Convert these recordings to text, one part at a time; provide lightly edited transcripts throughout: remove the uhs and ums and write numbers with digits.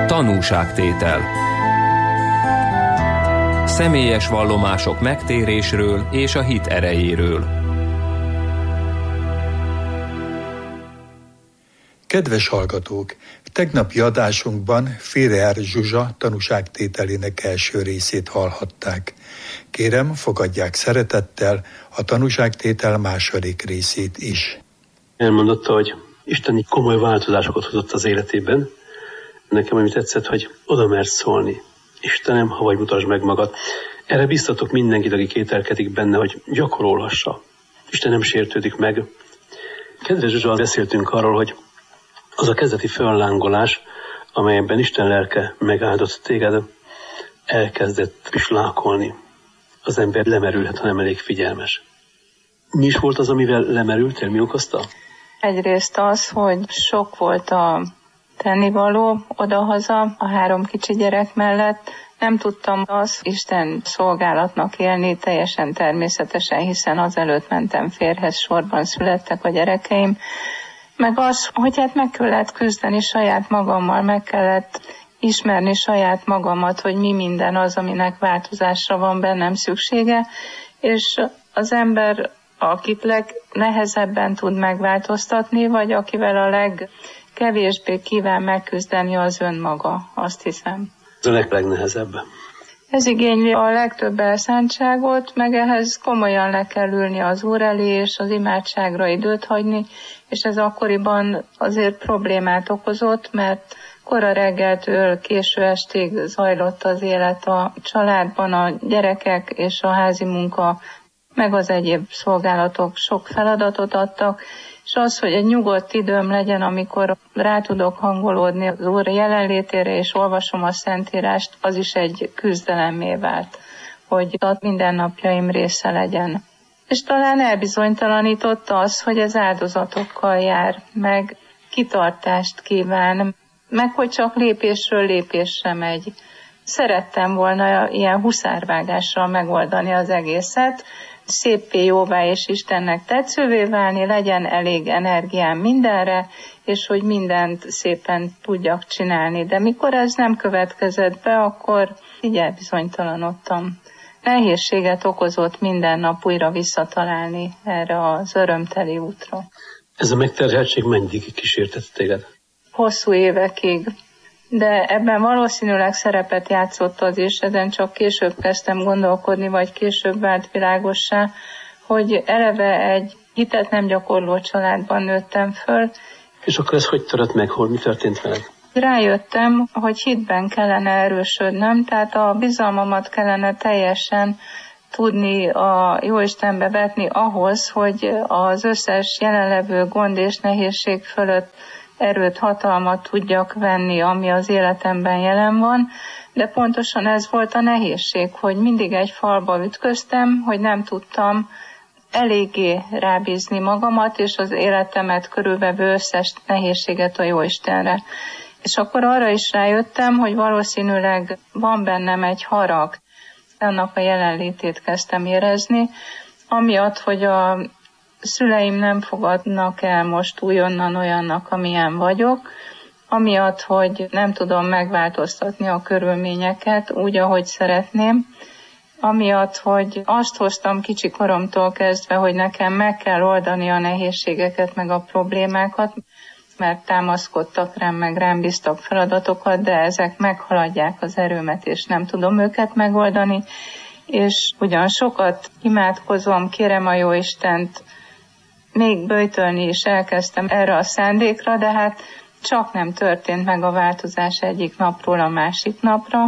Tanúságtétel. Személyes vallomások megtérésről és a hit erejéről. Kedves hallgatók! Tegnapi adásunkban Férer Zsuzsa tanúságtételének első részét hallhatták. Kérem, fogadják szeretettel a tanúságtétel második részét is. Elmondotta, hogy Isten komoly változásokat hozott az életében. Nekem ami tetszett, hogy oda mersz szólni. Istenem, ha vagy, mutasd meg magad. Erre biztatok mindenkit, aki kételkedik benne, hogy gyakorolhassa. Isten nem sértődik meg. Kedves Zsuzsa, beszéltünk arról, hogy az a kezdeti föllángolás, amelyben Isten lelke megáldott téged, elkezdett pislákolni. Az ember lemerülhet, ha nem elég figyelmes. Mi is volt az, amivel lemerültél? Mi okozta? Egyrészt az, hogy sok volt a tennivaló odahaza a 3 kicsi gyerek mellett. Nem tudtam az Isten szolgálatnak élni teljesen természetesen, hiszen azelőtt mentem férjhez, sorban születtek a gyerekeim. Meg az, hogy hát meg kellett küzdeni saját magammal, meg kellett ismerni saját magamat, hogy mi minden az, aminek változásra van bennem szüksége, és az ember, akit legnehezebben tud megváltoztatni, vagy akivel a legkevésbé kíván megküzdeni, az önmaga, azt hiszem. Ez a legnehezebb. Ez igényli a legtöbb elszántságot, meg ehhez komolyan le kell ülni az Úr elé, és az imádságra időt hagyni, és ez akkoriban azért problémát okozott, mert kora reggeltől késő estig zajlott az élet a családban, a gyerekek és a házi munka, meg az egyéb szolgálatok sok feladatot adtak, és az, hogy egy nyugodt időm legyen, amikor rá tudok hangolódni az Úr jelenlétére, és olvasom a Szentírást, az is egy küzdelemmé vált, hogy a mindennapjaim része legyen. És talán elbizonytalanította az, hogy ez áldozatokkal jár, meg kitartást kíván, meg hogy csak lépésről lépésre megy. Szerettem volna ilyen huszárvágással megoldani az egészet, széppé, jóvá és Istennek tetszővé válni, legyen elég energiám mindenre, és hogy mindent szépen tudjak csinálni. De mikor ez nem következett be, akkor így elbizonytalanodtam. Nehézséget okozott minden nap újra visszatalálni erre az örömteli útra. Ez a megterheltség mennyi kísértett téged? Hosszú évekig. De ebben valószínűleg szerepet játszott az is, ezen csak később kezdtem gondolkodni, vagy később vált világossá, hogy eleve egy hitet nem gyakorló családban nőttem föl. És akkor ez hogy törött meg, hol mi történt veled? Rájöttem, hogy hitben kellene erősödnöm, tehát a bizalmamat kellene teljesen tudni a Jóistenbe vetni ahhoz, hogy az összes jelenlevő gond és nehézség fölött erőt, hatalmat tudjak venni, ami az életemben jelen van, de pontosan ez volt a nehézség, hogy mindig egy falba ütköztem, hogy nem tudtam eléggé rábízni magamat, és az életemet körülvevő összes nehézséget a Jóistenre. És akkor arra is rájöttem, hogy valószínűleg van bennem egy harag, annak a jelenlétét kezdtem érezni, amiatt, hogy a szüleim nem fogadnak el most újonnan olyannak, amilyen vagyok, amiatt, hogy nem tudom megváltoztatni a körülményeket úgy, ahogy szeretném, amiatt, hogy azt hoztam kicsi koromtól kezdve, hogy nekem meg kell oldani a nehézségeket, meg a problémákat, mert támaszkodtak rám, meg rám bíztak feladatokat, de ezek meghaladják az erőmet, és nem tudom őket megoldani, és ugyan sokat imádkozom, kérem a Jóistent, még böjtölni is elkezdtem erre a szándékra, de hát csak nem történt meg a változás egyik napról a másik napra,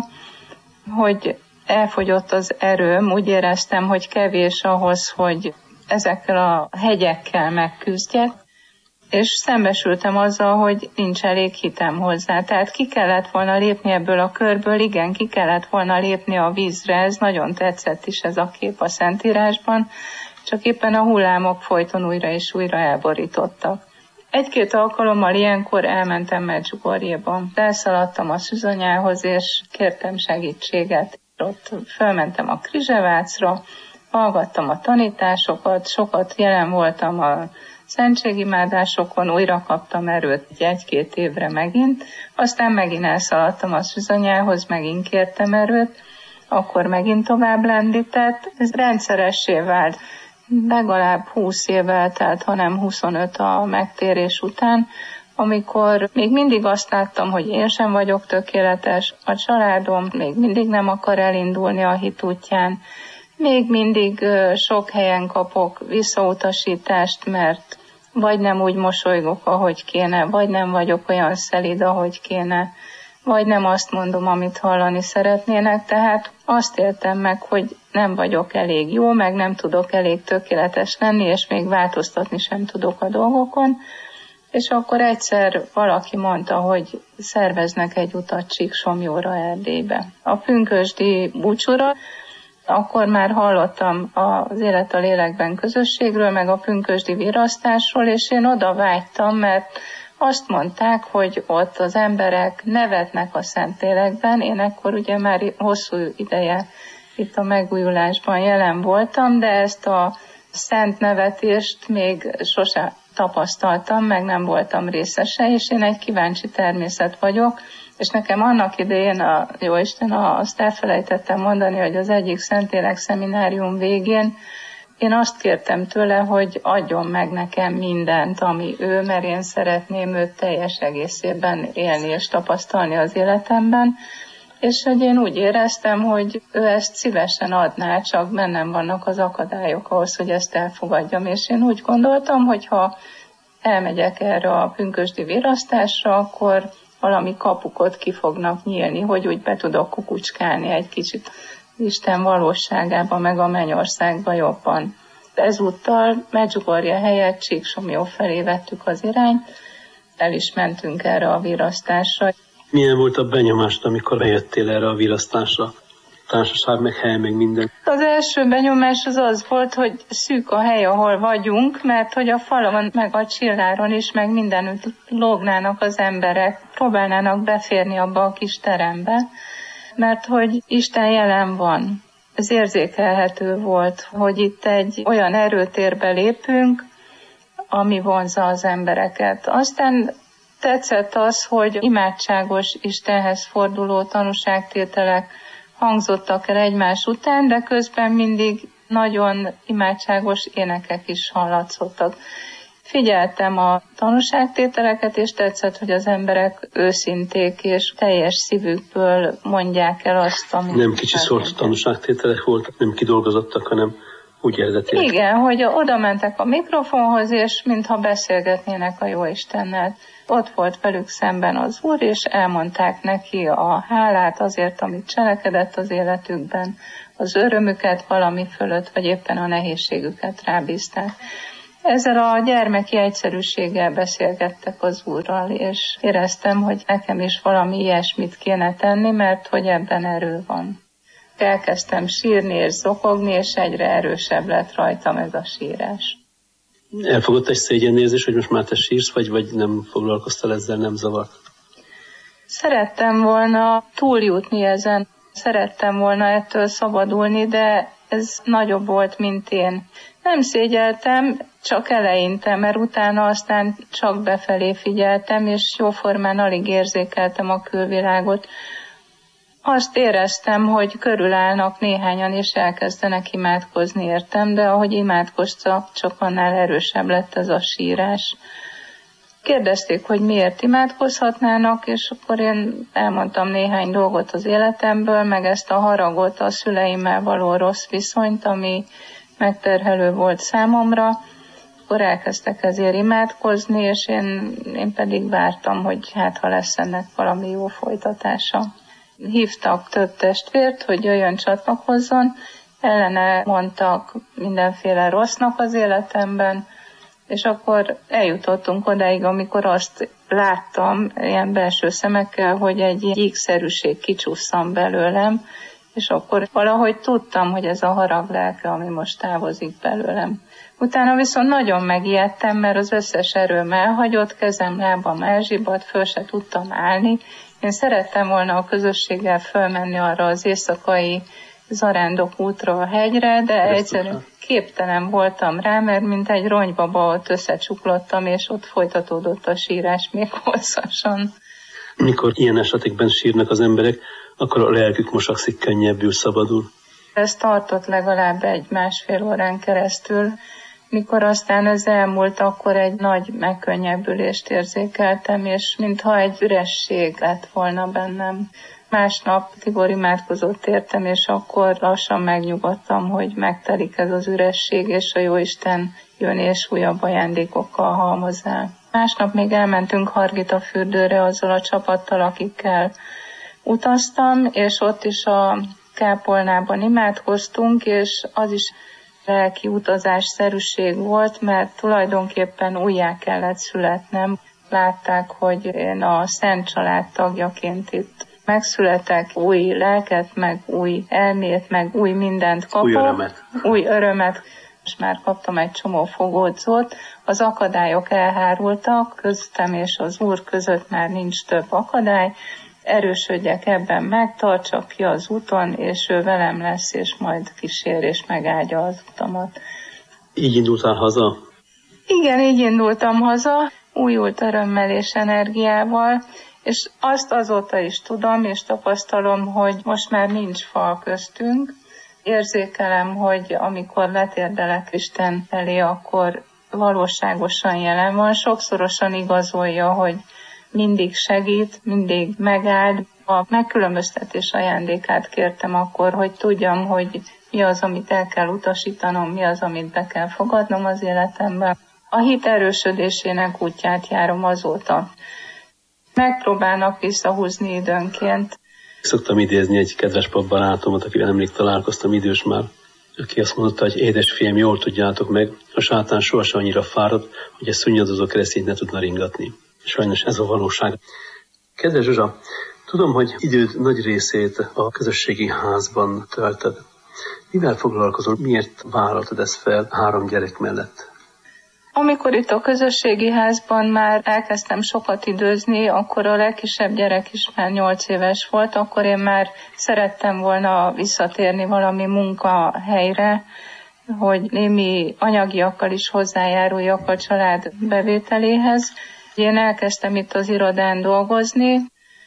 hogy elfogyott az erőm, úgy éreztem, hogy kevés ahhoz, hogy ezekkel a hegyekkel megküzdjek, és szembesültem azzal, hogy nincs elég hitem hozzá. Tehát ki kellett volna lépni ebből a körből, igen, ki kellett volna lépni a vízre, ez nagyon tetszett is ez a kép a Szentírásban, csak éppen a hullámok folyton újra és újra elborítottak. 1-2 alkalommal ilyenkor elmentem Medjugorjéba. Elszaladtam a szűzanyához, és kértem segítséget. Ott fölmentem a Krizsevácra, hallgattam a tanításokat, sokat jelen voltam a szentségimádásokon újra kaptam erőt 1-2 évre megint, aztán megint elszaladtam a szűzanyához, megint kértem erőt, akkor megint tovább lendített. Ez rendszeressé vált. Legalább 20 év eltelt, hanem 25 a megtérés után, amikor még mindig azt láttam, hogy én sem vagyok tökéletes, a családom még mindig nem akar elindulni a hit útján, még mindig sok helyen kapok visszautasítást, mert vagy nem úgy mosolygok, ahogy kéne, vagy nem vagyok olyan szelíd, ahogy kéne, vagy nem azt mondom, amit hallani szeretnének. Tehát azt éltem meg, hogy nem vagyok elég jó, meg nem tudok elég tökéletes lenni, és még változtatni sem tudok a dolgokon. És akkor egyszer valaki mondta, hogy szerveznek egy utat Csíksomlyóra, Erdélybe. A pünkösdi búcsúra, akkor már hallottam az Élet a Lélekben közösségről, meg a pünkösdi virasztásról, és én oda vágytam, mert azt mondták, hogy ott az emberek nevetnek a Szentlélekben. Én ekkor ugye már hosszú ideje itt a megújulásban jelen voltam, de ezt a szent nevetést még sose tapasztaltam, meg nem voltam részese, és én egy kíváncsi természet vagyok, és nekem annak idején, jóisten, azt elfelejtettem mondani, hogy az egyik Szentlélek szeminárium végén én azt kértem tőle, hogy adjon meg nekem mindent, ami ő, mert én szeretném őt teljes egészében élni és tapasztalni az életemben, és hogy én úgy éreztem, hogy ő ezt szívesen adná, csak bennem vannak az akadályok ahhoz, hogy ezt elfogadjam, és én úgy gondoltam, hogy ha elmegyek erre a pünkösdi virasztásra, akkor valami kapukot ki fognak nyílni, hogy úgy be tudok kukucskálni egy kicsit Isten valóságába, meg a mennyországba jobban. Ezúttal Medjugorje helyett Csíksomlyó felé vettük az irányt, el is mentünk erre a virasztásra. Milyen volt a benyomást, amikor bejöttél erre a virasztásra? Társaság, meg hely, meg minden. Az első benyomás az volt, hogy szűk a hely, ahol vagyunk, mert hogy a falon, meg a csilláron is, meg mindenütt lógnának az emberek, próbálnának beférni abba a kis terembe, mert hogy Isten jelen van. Ez érzékelhető volt, hogy itt egy olyan erőtérbe lépünk, ami vonzza az embereket. Aztán tetszett az, hogy imádságos Istenhez forduló tanúságtételek hangzottak el egymás után, de közben mindig nagyon imádságos énekek is hallatszottak. Figyeltem a tanúságtételeket, és tetszett, hogy az emberek őszinték és teljes szívükből mondják el azt, amit... Nem kicsi szort tanúságtételek voltak, nem kidolgozottak, hanem úgy eredetileg. Igen, hogy oda mentek a mikrofonhoz, és mintha beszélgetnének a Jóistennel. Ott volt velük szemben az Úr, és elmondták neki a hálát azért, amit cselekedett az életükben, az örömüket valami fölött, vagy éppen a nehézségüket rábízták. Ezzel a gyermeki egyszerűséggel beszélgettek az Úrral, és éreztem, hogy nekem is valami ilyesmit kéne tenni, mert hogy ebben erő van. Elkezdtem sírni és zokogni, és egyre erősebb lett rajtam ez a sírás. Elfogott egy szégyennézés, hogy most már te sírsz, vagy nem foglalkoztál ezzel, nem zavart? Szerettem volna túljutni ezen, szerettem volna ettől szabadulni, de ez nagyobb volt, mint én. Nem szégyeltem, csak eleinte, mert utána aztán csak befelé figyeltem, és jóformán alig érzékeltem a külvilágot. Azt éreztem, hogy körülállnak néhányan, és elkezdenek imádkozni, értem, de ahogy imádkoztak, csak annál erősebb lett ez a sírás. Kérdezték, hogy miért imádkozhatnának, és akkor én elmondtam néhány dolgot az életemből, meg ezt a haragot, a szüleimmel való rossz viszonyt, ami megterhelő volt számomra. Akkor elkezdtek ezért imádkozni, és én pedig vártam, hogy hát ha lesz ennek valami jó folytatása. Hívtak több testvért, hogy jöjjön csatlakozzon, ellene mondtak mindenféle rossznak az életemben, és akkor eljutottunk odáig, amikor azt láttam ilyen belső szemekkel, hogy egy gyíkszerűség kicsusszan belőlem, és akkor valahogy tudtam, hogy ez a harag lelke, ami most távozik belőlem. Utána viszont nagyon megijedtem, mert az összes erőm elhagyott, kezem, lábam elzsibadt, föl se tudtam állni. Én szerettem volna a közösséggel fölmenni arra az éjszakai zarándok útra a hegyre, de egyszerűen képtelen voltam rá, mert mint egy ronybaba ott összecsuklottam, és ott folytatódott a sírás még hosszasan. Mikor ilyen esetekben sírnak az emberek, akkor a lelkük mosakszik, könnyebbül szabadul. Ez tartott legalább 1-1,5 órán keresztül. Mikor aztán ez elmúlt, akkor egy nagy megkönnyebbülést érzékeltem, és mintha egy üresség lett volna bennem. Másnap Tibor imádkozott értem, és akkor lassan megnyugodtam, hogy megtelik ez az üresség, és a Jóisten jön és újabb ajándékokkal halmoz el. Másnap még elmentünk Hargitafürdőre azzal a csapattal, akikkel utaztam, és ott is a kápolnában imádkoztunk, és az is lelki utazásszerűség volt, mert tulajdonképpen újjá kellett születnem. Látták, hogy én a Szent Család tagjaként itt megszületek, új lelket, meg új elmét, meg új mindent kapok. Új örömet. És már kaptam egy csomó fogódzót. Az akadályok elhárultak, köztem és az Úr között már nincs több akadály. Erősödjek ebben, megtartsak ki az úton, és ő velem lesz, és majd kísér, és megáldja az utamat. Így indultál haza? Igen, így indultam haza, újult örömmel és energiával, és azt azóta is tudom, és tapasztalom, hogy most már nincs fal köztünk. Érzékelem, hogy amikor letérdelek Isten elé, akkor valóságosan jelen van, sokszorosan igazolja, hogy mindig segít, mindig megáld. A megkülönböztetés ajándékát kértem akkor, hogy tudjam, hogy mi az, amit el kell utasítanom, mi az, amit be kell fogadnom az életemben. A hit erősödésének útját járom azóta. Megpróbálnak visszahúzni időnként. Szoktam idézni egy kedves papbarátomat, akivel nemrég találkoztam, idős már, aki azt mondta, hogy édesfiam, jól tudjátok meg, a sátán sohasem annyira fáradt, hogy egy szunnyadozó keresztényt ne tudna ringatni. Sajnos ez a valóság. Kedves Zsuzsa, tudom, hogy időd nagy részét a közösségi házban töltöd. Mivel foglalkozol, miért vállaltad ezt fel 3 gyerek mellett? Amikor itt a közösségi házban már elkezdtem sokat időzni, akkor a legkisebb gyerek is már 8 éves volt, akkor én már szerettem volna visszatérni valami munkahelyre, hogy némi anyagiakkal is hozzájáruljak a család bevételéhez. Én elkezdtem itt az irodán dolgozni.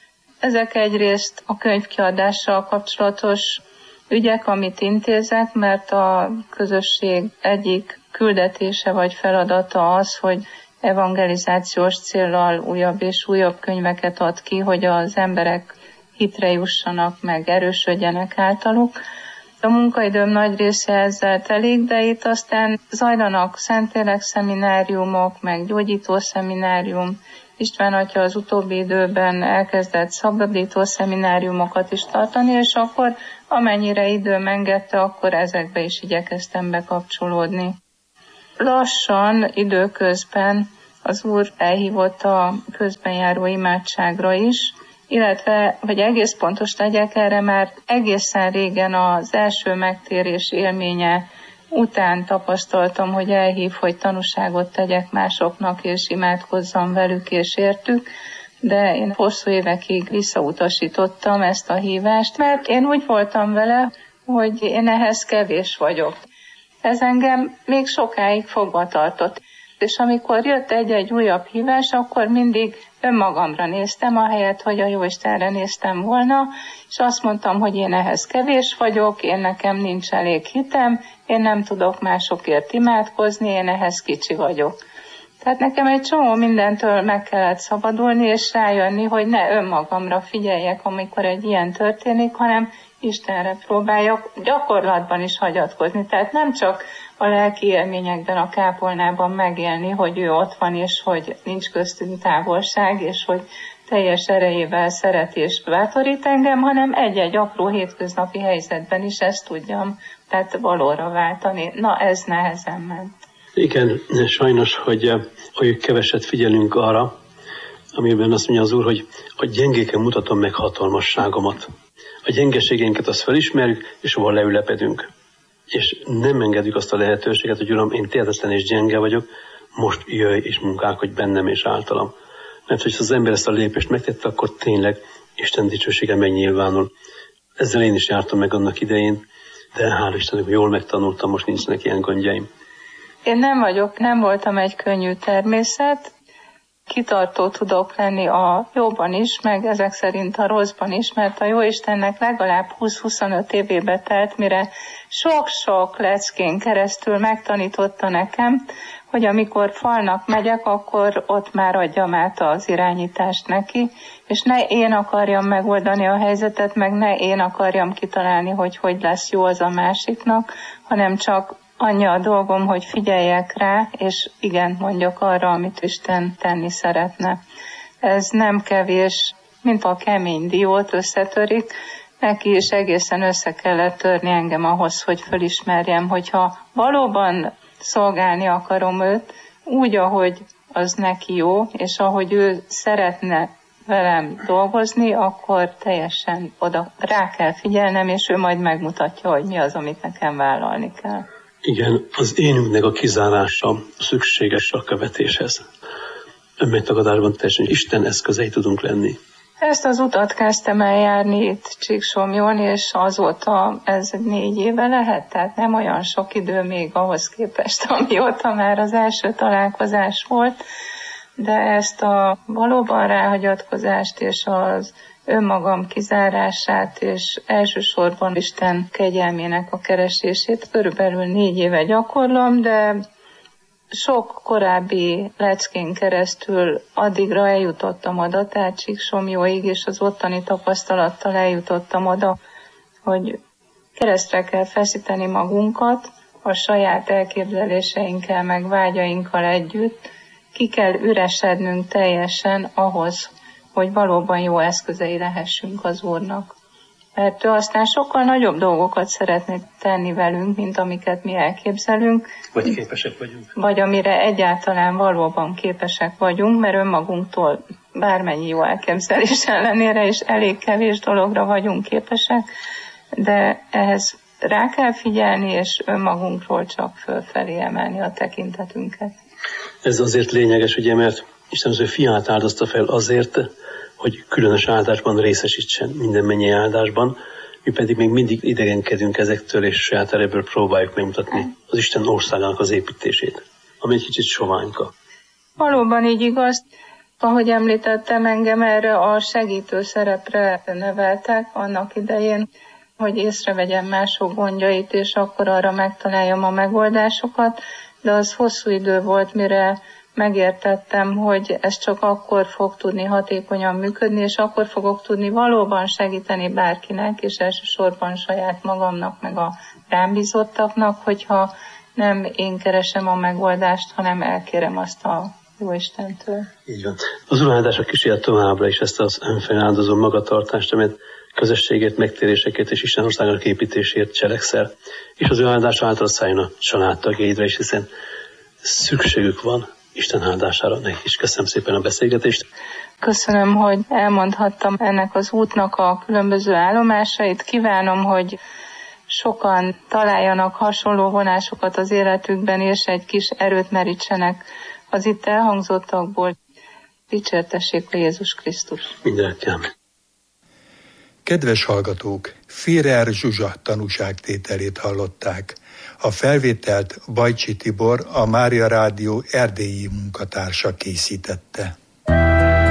Ezek egyrészt a könyvkiadással kapcsolatos ügyek, amit intézek, mert a közösség egyik küldetése vagy feladata az, hogy evangelizációs céllal újabb és újabb könyveket ad ki, hogy az emberek hitre jussanak, meg erősödjenek általuk. A munkaidőm nagy része ezzel telik, de itt aztán zajlanak szentlélek szemináriumok, meg gyógyító szeminárium. István atya az utóbbi időben elkezdett szabadító szemináriumokat is tartani, és akkor amennyire időm engedte, akkor ezekbe is igyekeztem bekapcsolódni. Lassan, időközben az Úr elhívott a közbenjáró imádságra is, illetve, hogy egész pontos legyek, erre már egészen régen az első megtérés élménye után tapasztaltam, hogy elhív, hogy tanúságot tegyek másoknak, és imádkozzam velük és értük, de én hosszú évekig visszautasítottam ezt a hívást, mert én úgy voltam vele, hogy én ehhez kevés vagyok. Ez engem még sokáig fogva tartott. És amikor jött egy-egy újabb hívás, akkor mindig önmagamra néztem, ahelyett, hogy a Jóistenre néztem volna, és azt mondtam, hogy én ehhez kevés vagyok, én nekem nincs elég hitem, én nem tudok másokért imádkozni, én ehhez kicsi vagyok. Tehát nekem egy csomó mindentől meg kellett szabadulni, és rájönni, hogy ne önmagamra figyeljek, amikor egy ilyen történik, hanem Istenre próbáljak gyakorlatban is hagyatkozni. Tehát nem csak a lelki élményekben, a kápolnában megélni, hogy ő ott van, és hogy nincs köztünk távolság, és hogy teljes erejével szeret és bátorít engem, hanem egy-egy apró hétköznapi helyzetben is ezt tudjam, tehát valóra váltani. Na, ez nehezen ment. Igen, sajnos, hogy keveset figyelünk arra, amiben azt mondja az Úr, hogy a gyengéken mutatom meg hatalmasságomat. A gyengeségeinket azt felismerjük, és ahol leülepedünk. És nem engedjük azt a lehetőséget, hogy Uram, én tehetetlen és gyenge vagyok, most jöjj és munkálkodj bennem és általam. Mert hogy az ember ezt a lépést megtette, akkor tényleg Isten dicsősége megnyilvánul. Ezzel én is jártam meg annak idején, de hál' Istennek jól megtanultam, most nincsenek ilyen gondjaim. Én nem voltam egy könnyű természet, kitartó tudok lenni a jóban is, meg ezek szerint a rosszban is, mert a Jóistennek legalább 20-25 évébe telt, mire sok-sok leckén keresztül megtanította nekem, hogy amikor falnak megyek, akkor ott már adjam át az irányítást neki, és ne én akarjam megoldani a helyzetet, meg ne én akarjam kitalálni, hogy lesz jó az a másiknak, hanem csak annyi a dolgom, hogy figyeljek rá, és igent mondjak arra, amit Isten tenni szeretne. Ez nem kevés, mint a kemény diót összetörik, neki is egészen össze kellett törni engem ahhoz, hogy fölismerjem, hogyha valóban szolgálni akarom őt, úgy, ahogy az neki jó, és ahogy ő szeretne velem dolgozni, akkor teljesen oda rá kell figyelnem, és ő majd megmutatja, hogy mi az, amit nekem vállalni kell. Igen, az énünknek a kizárása szükséges a követéshez. Önmegtagadásban teljesen Isten eszközei tudunk lenni. Ezt az utat kezdtem eljárni itt Csíksomjon, és azóta ez 4 éve lehet, tehát nem olyan sok idő még ahhoz képest, amióta már az első találkozás volt, de ezt a valóban ráhagyatkozást és az önmagam kizárását, és elsősorban Isten kegyelmének a keresését körülbelül 4 éve gyakorlom, de sok korábbi leckén keresztül addigra eljutottam oda, tehát Csíksomjóig, és az ottani tapasztalattal eljutottam oda, hogy keresztre kell feszíteni magunkat, a saját elképzeléseinkkel, meg vágyainkkal együtt, ki kell üresednünk teljesen ahhoz, hogy valóban jó eszközei lehessünk az Úrnak. Mert ő aztán sokkal nagyobb dolgokat szeretne tenni velünk, mint amiket mi elképzelünk. Vagy képesek vagyunk. Vagy amire egyáltalán valóban képesek vagyunk, mert önmagunktól bármennyi jó elképzelés ellenére is elég kevés dologra vagyunk képesek, de ehhez rá kell figyelni, és önmagunkról csak fölfelé emelni a tekintetünket. Ez azért lényeges, ugye, mert Isten az ő fiát áldozta fel azért, hogy különös áldásban részesítsen, minden mennyi áldásban, mi pedig még mindig idegenkedünk ezektől, és saját erőből próbáljuk megmutatni az Isten országának az építését, ami egy kicsit soványka. Valóban így igaz. Ahogy említettem, engem erre a segítő szerepre neveltek annak idején, hogy észrevegyem mások gondjait, és akkor arra megtaláljam a megoldásokat, de az hosszú idő volt, mire megértettem, hogy ez csak akkor fog tudni hatékonyan működni, és akkor fogok tudni valóban segíteni bárkinek, és elsősorban saját magamnak, meg a rám bízottaknak, hogyha nem én keresem a megoldást, hanem elkérem azt a Jóistentől. Így van. Az Úr áldása kísér továbbra is ezt az önfeláldozó magatartást, amit közösségét, megtéréseket és Isten országának építésért cselekszel. És az ő áldása által szálljon a családtagjaidra is, hiszen szükségük van Isten áldására. Nekik is köszönöm szépen a beszélgetést. Köszönöm, hogy elmondhattam ennek az útnak a különböző állomásait. Kívánom, hogy sokan találjanak hasonló vonásokat az életükben, és egy kis erőt merítsenek az itt elhangzottakból. Dicsértessék a Jézus Krisztus. Mindenekkel. Kedves hallgatók, Führer Zsuzsa tanúságtételét hallották. A felvételt Bajcsi Tibor, a Mária Rádió erdélyi munkatársa készítette.